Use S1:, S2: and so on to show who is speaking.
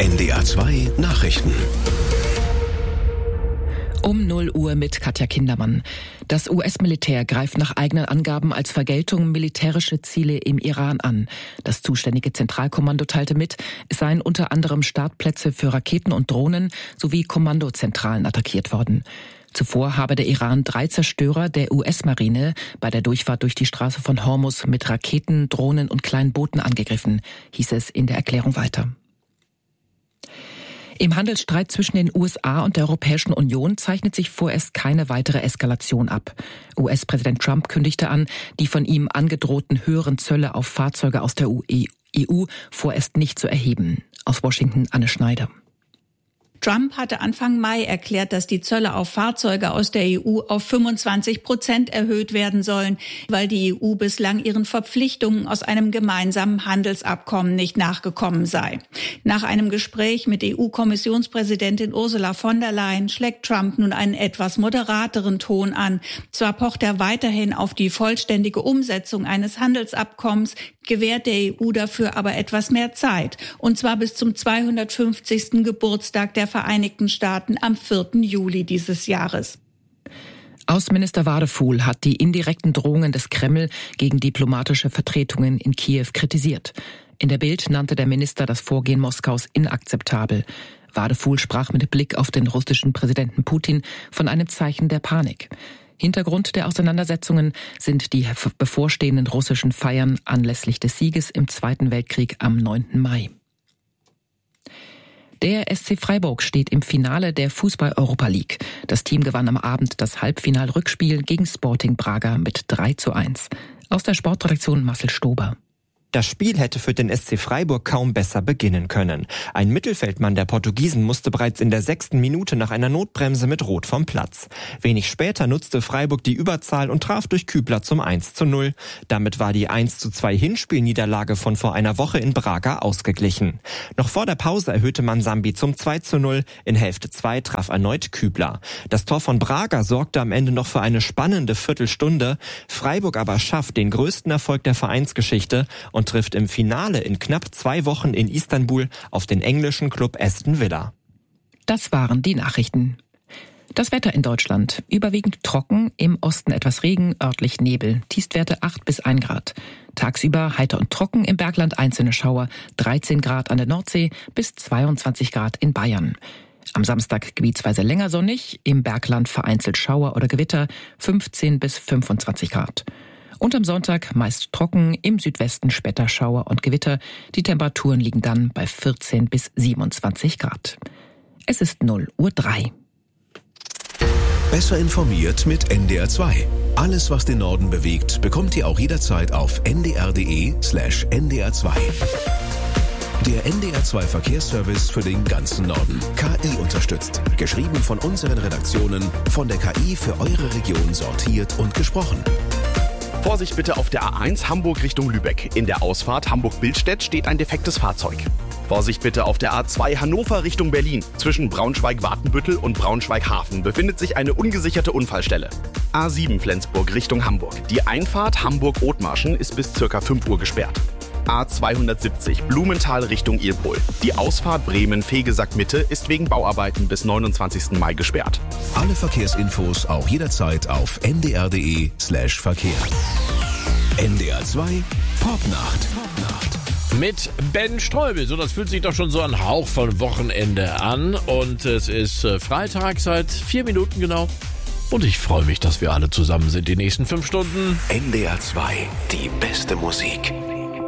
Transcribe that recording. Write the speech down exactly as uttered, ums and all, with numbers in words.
S1: N D R zwei Nachrichten.
S2: Um null Uhr mit Katja Kindermann. Das U S-Militär greift nach eigenen Angaben als Vergeltung militärische Ziele im Iran an. Das zuständige Zentralkommando teilte mit, es seien unter anderem Startplätze für Raketen und Drohnen sowie Kommandozentralen attackiert worden. Zuvor habe der Iran drei Zerstörer der U S-Marine bei der Durchfahrt durch die Straße von Hormuz mit Raketen, Drohnen und kleinen Booten angegriffen, hieß es in der Erklärung weiter. Im Handelsstreit zwischen den U S A und der Europäischen Union zeichnet sich vorerst keine weitere Eskalation ab. U S-Präsident Trump kündigte an, die von ihm angedrohten höheren Zölle auf Fahrzeuge aus der E U vorerst nicht zu erheben. Aus Washington Anne Schneider.
S3: Trump hatte Anfang Mai erklärt, dass die Zölle auf Fahrzeuge aus der E U auf fünfundzwanzig Prozent erhöht werden sollen, weil die E U bislang ihren Verpflichtungen aus einem gemeinsamen Handelsabkommen nicht nachgekommen sei. Nach einem Gespräch mit E U-Kommissionspräsidentin Ursula von der Leyen schlägt Trump nun einen etwas moderateren Ton an. Zwar pocht er weiterhin auf die vollständige Umsetzung eines Handelsabkommens, gewährt der E U dafür aber etwas mehr Zeit, und zwar bis zum zweihundertfünfzigsten Geburtstag der Vereinigten Staaten am vierten Juli dieses Jahres.
S2: Außenminister Wadefuhl hat die indirekten Drohungen des Kreml gegen diplomatische Vertretungen in Kiew kritisiert. In der Bild nannte der Minister das Vorgehen Moskaus inakzeptabel. Wadefuhl sprach mit Blick auf den russischen Präsidenten Putin von einem Zeichen der Panik. Hintergrund der Auseinandersetzungen sind die bevorstehenden russischen Feiern anlässlich des Sieges im Zweiten Weltkrieg am neunten Mai. Der S C Freiburg steht im Finale der Fußball-Europa League. Das Team gewann am Abend das Halbfinal-Rückspiel gegen Sporting Braga mit drei zu eins. Aus der Sportredaktion Marcel Stober.
S4: Das Spiel hätte für den S C Freiburg kaum besser beginnen können. Ein Mittelfeldmann der Portugiesen musste bereits in der sechsten Minute nach einer Notbremse mit Rot vom Platz. Wenig später nutzte Freiburg die Überzahl und traf durch Kübler zum eins zu null. Damit war die eins zu zwei Hinspielniederlage von vor einer Woche in Braga ausgeglichen. Noch vor der Pause erhöhte man Sambi zum zwei zu null. In Hälfte zwei traf erneut Kübler. Das Tor von Braga sorgte am Ende noch für eine spannende Viertelstunde. Freiburg aber schafft den größten Erfolg der Vereinsgeschichte und trifft im Finale in knapp zwei Wochen in Istanbul auf den englischen Club Aston Villa.
S2: Das waren die Nachrichten. Das Wetter in Deutschland. Überwiegend trocken, im Osten etwas Regen, örtlich Nebel. Tiefstwerte acht bis ein Grad. Tagsüber heiter und trocken, im Bergland einzelne Schauer, dreizehn Grad an der Nordsee bis zweiundzwanzig Grad in Bayern. Am Samstag gebietsweise länger sonnig, im Bergland vereinzelt Schauer oder Gewitter, fünfzehn bis fünfundzwanzig Grad. Und am Sonntag meist trocken, im Südwesten später Schauer und Gewitter. Die Temperaturen liegen dann bei vierzehn bis siebenundzwanzig Grad. Es ist null Uhr drei.
S1: Besser informiert mit N D R zwei. Alles, was den Norden bewegt, bekommt ihr auch jederzeit auf n d r punkt d e slash n d r zwei. Der N D R zwei Verkehrsservice für den ganzen Norden. K I unterstützt. Geschrieben von unseren Redaktionen, von der K I für eure Region sortiert und gesprochen.
S5: Vorsicht bitte auf der A eins Hamburg Richtung Lübeck. In der Ausfahrt Hamburg-Billstedt steht ein defektes Fahrzeug. Vorsicht bitte auf der A zwei Hannover Richtung Berlin. Zwischen Braunschweig-Watenbüttel und Braunschweig-Hafen befindet sich eine ungesicherte Unfallstelle. A sieben Flensburg Richtung Hamburg. Die Einfahrt Hamburg-Othmarschen ist bis ca. fünf Uhr gesperrt. A zweihundertsiebzig Blumenthal Richtung Ilpol. Die Ausfahrt Bremen-Fegesack-Mitte ist wegen Bauarbeiten bis neunundzwanzigsten Mai gesperrt.
S1: Alle Verkehrsinfos auch jederzeit auf n d r punkt d e slash Verkehr. N D R zwei Popnacht. Popnacht.
S6: Mit Ben Streubel. So, das fühlt sich doch schon so ein Hauch von Wochenende an. Und es ist Freitag seit vier Minuten genau. Und ich freue mich, dass wir alle zusammen sind die nächsten fünf Stunden.
S1: N D R zwei, die beste Musik.